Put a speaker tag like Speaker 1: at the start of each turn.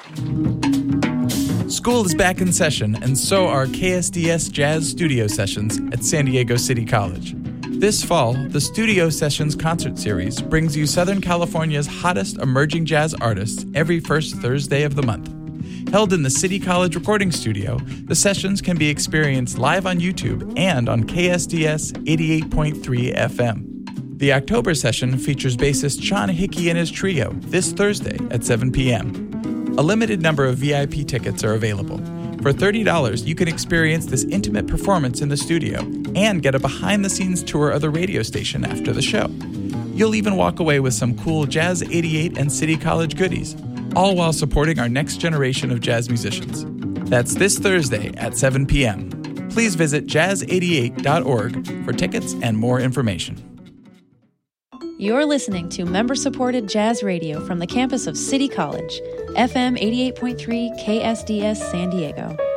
Speaker 1: School is back in session, and so are KSDS Jazz Studio Sessions at San Diego City College. This fall, the Studio Sessions concert series brings you Southern California's hottest emerging jazz artists every first Thursday of the month. Held in the City College recording studio, the sessions can be experienced live on YouTube and on KSDS 88.3 FM. The October session features bassist Sean Hickey and his trio this Thursday at 7 p.m. A limited number of VIP tickets are available. For $30, you can experience this intimate performance in the studio and get a behind-the-scenes tour of the radio station after the show. You'll even walk away with some cool Jazz 88 and City College goodies, all while supporting our next generation of jazz musicians. That's this Thursday at 7 p.m. Please visit jazz88.org for tickets and more information.
Speaker 2: You're listening to member-supported jazz radio from the campus of City College, FM 88.3 KSDS San Diego.